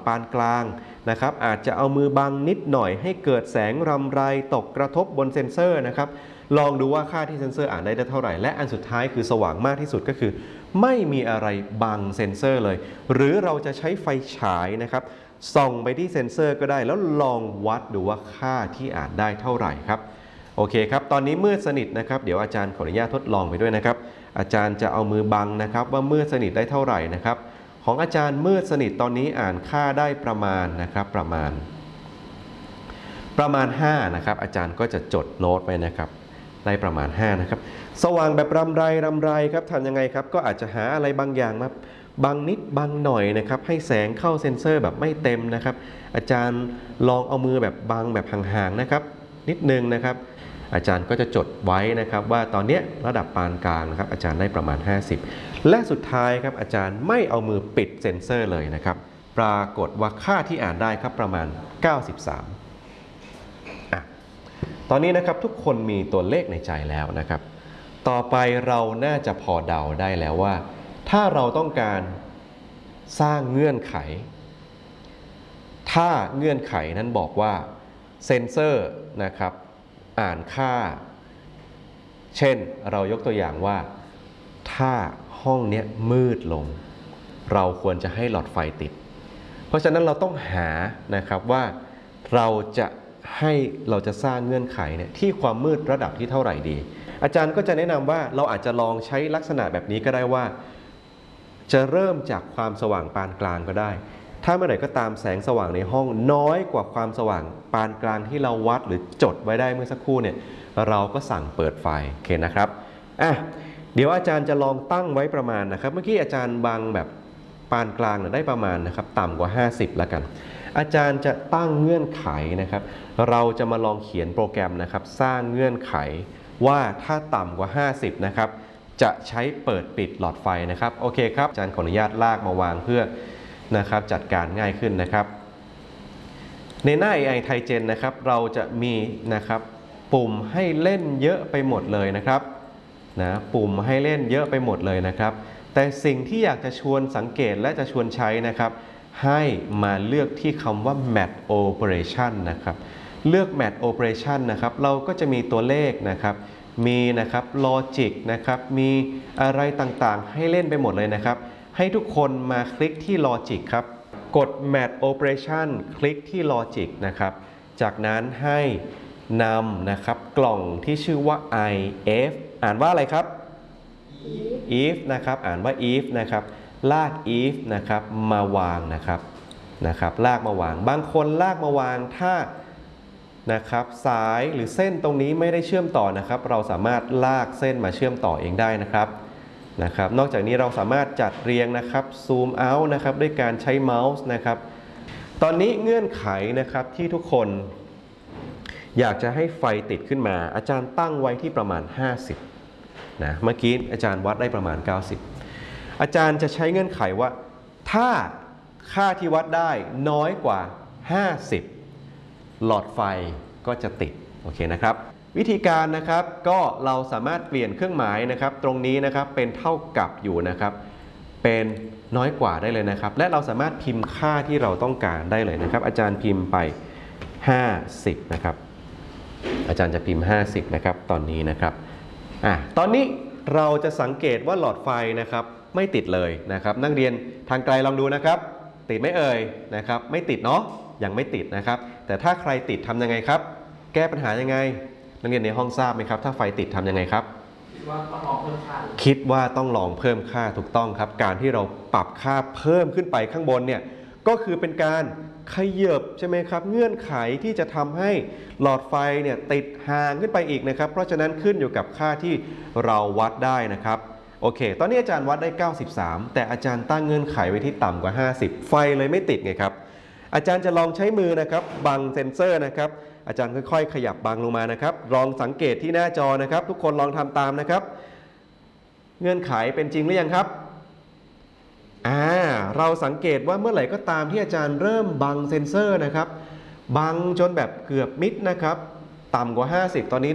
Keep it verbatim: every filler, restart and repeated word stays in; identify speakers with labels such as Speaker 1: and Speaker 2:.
Speaker 1: ปานกลางนะครับอาจจะเอามือบังนิดหน่อยให้เกิดแสงรำไรตกกระทบบนเซ็นเซอร์นะครับลองดูว่าค่าที่เซ็นเซอร์อ่านได้เท่าไหร่และอันสุดท้ายคือสว่างมากที่สุดก็คือไม่มีอะไรบังเซ็นเซอร์เลยหรือเราจะใช้ไฟฉายนะครับส่องไปที่เซ็นเซอร์ก็ได้แล้วลองวัดดูว่าค่าที่อ่านได้เท่าไหร่ครับโอเคครับตอนนี้มืดสนิทนะครับเดี๋ยวอาจารย์ขออนุญาตทดลองไปด้วยนะครับอาจารย์จะเอามือบังนะครับว่ามืดสนิทได้เท่าไหร่นะครับของอาจารย์มืดสนิทตอนนี้อ่านค่าได้ประมาณนะครับประมาณประมาณห้านะครับอาจารย์ก็จะจดโน้ตไว้นะครับได้ประมาณห้านะครับสว่างแบบรำไรรำไรครับทำยังไงครับก็อาจจะหาอะไรบางอย่างมาบังนิดบังหน่อยนะครับให้แสงเข้าเซ็นเซอร์แบบไม่เต็มนะครับอาจารย์ลองเอามือแบบบังแบบห่างๆนะครับนิดนึงนะครับอาจารย์ก็จะจดไว้นะครับว่าตอนนี้ระดับปานกลางนะครับอาจารย์ได้ประมาณห้าสิบและสุดท้ายครับอาจารย์ไม่เอามือปิดเซ็นเซอร์เลยนะครับปรากฏว่าค่าที่อ่านได้ครับประมาณเก้าสิบสามอ่ะตอนนี้นะครับทุกคนมีตัวเลขในใจแล้วนะครับต่อไปเราน่าจะพอเดาได้แล้วว่าถ้าเราต้องการสร้างเงื่อนไขถ้าเงื่อนไขนั้นบอกว่าเซ็นเซอร์นะครับอ่านค่าเช่นเรายกตัวอย่างว่าถ้าห้องนี้มืดลงเราควรจะให้หลอดไฟติดเพราะฉะนั้นเราต้องหานะครับว่าเราจะให้เราจะสร้างเงื่อนไขเนี่ยที่ความมืดระดับที่เท่าไหร่ดีอาจารย์ก็จะแนะนำว่าเราอาจจะลองใช้ลักษณะแบบนี้ก็ได้ว่าจะเริ่มจากความสว่างปานกลางก็ได้ถ้าเมื่อไหร่ก็ตามแสงสว่างในห้องน้อยกว่าความสว่างปานกลางที่เราวัดหรือจดไว้ได้เมื่อสักครู่เนี่ยเราก็สั่งเปิดไฟโอเคนะครับอ่ะเดี๋ยวอาจารย์จะลองตั้งไว้ประมาณนะครับเมื่อกี้อาจารย์บังแบบปานกลางได้ประมาณนะครับต่ำกว่าห้าสิบแล้วกันอาจารย์จะตั้งเงื่อนไขนะครับเราจะมาลองเขียนโปรแกรมนะครับสร้างเงื่อนไขว่าถ้าต่ำกว่าห้าสิบนะครับจะใช้เปิดปิดหลอดไฟนะครับโอเคครับอาจารย์ขออนุญาตลากมาวางเพื่อนะครับจัดการง่ายขึ้นนะครับในหน้า เอ ไอ Thaigen นะครับเราจะมีนะครับปุ่มให้เล่นเยอะไปหมดเลยนะครับนะปุ่มให้เล่นเยอะไปหมดเลยนะครับแต่สิ่งที่อยากจะชวนสังเกตและจะชวนใช้นะครับให้มาเลือกที่คำว่า Mat Operation นะครับเลือก Mat Operation นะครับเราก็จะมีตัวเลขนะครับมีนะครับ Logic นะครับมีอะไรต่างๆให้เล่นไปหมดเลยนะครับให้ทุกคนมาคลิกที่ Logic ครับกด Mat Operation คลิกที่ Logic นะครับจากนั้นให้นำนะครับกล่องที่ชื่อว่า ไอ เอฟ อ่านว่าอะไรครับ if นะครับอ่านว่า if นะครับลาก if นะครับมาวางนะครับนะครับลากมาวางบางคนลากมาวางถ้านะครับสายหรือเส้นตรงนี้ไม่ได้เชื่อมต่อนะครับเราสามารถลากเส้นมาเชื่อมต่อเองได้นะครับนะครับนอกจากนี้เราสามารถจัดเรียงนะครับซูมเอาท์นะครับด้วยการใช้เมาส์นะครับตอนนี้เงื่อนไขนะครับที่ทุกคนอยากจะให้ไฟติดขึ้นมาอาจารย์ตั้งไว้ที่ประมาณห้าสิบนะเมื่อกี้อาจารย์วัดได้ประมาณเก้าสิบอาจารย์จะใช้เงื่อนไขว่าถ้าค่าที่วัดได้น้อยกว่าห้าสิบหลอดไฟก็จะติดโอเคนะครับวิธีการนะครับก็เราสามารถเปลี่ยนเครื่องหมายนะครับตรงนี้นะครับเป็นเท่ากับอยู่นะครับเป็นน้อยกว่าได้เลยนะครับและเราสามารถพิมพ์ค่าที่เราต้องการได้เลยนะครับอาจารย์พิมพ์ไปห้าสิบนะครับอาจารย์จะพิมพ์ห้าสิบนะครับตอนนี้นะครับอ่ะตอนนี้เราจะสังเกตว่าหลอดไฟนะครับไม่ติดเลยนะครับนักเรียนทางไกลลองดูนะครับติดไหมเอ่ยนะครับไม่ติดเนาะยังไม่ติดนะครับแต่ถ้าใครติดทำยังไงครับแก้ปัญหายังไงนักเรียนในห้องทราบไหมครับถ้าไฟติดทำยังไงครับคิดว่าต้องลองเพิ่มค่าคิดว่าต้องลองเพิ่มค่าถูกต้องครับการที่เราปรับค่าเพิ่มขึ้นไปข้างบนเนี่ยก็คือเป็นการขยับใช่ไหมครับเงื่อนไขที่จะทำให้หลอดไฟเนี่ยติดห่างขึ้นไปอีกนะครับเพราะฉะนั้นขึ้นอยู่กับค่าที่เราวัดได้นะครับโอเคตอนนี้อาจารย์วัดได้เก้าสิบสามแต่อาจารย์ตั้งเงื่อนไขไว้ที่ต่ำกว่าห้าสิบไฟเลยไม่ติดไงครับอาจารย์จะลองใช้มือนะครับบังเซ็นเซอร์นะครับอาจารย์ค่อยๆขยับบังลงมานะครับลองสังเกตที่หน้าจอนะครับทุกคนลองทำตามนะครับเงื่อนไขเป็นจริงหรือยังครับอ่าเราสังเกตว่าเมื่อไหร่ก็ตามที่อาจารย์เริ่มบังเซ็นเซอร์นะครับบังจนแบบเกือบมิดนะครับต่ำกว่าห้าสิบตอนนี้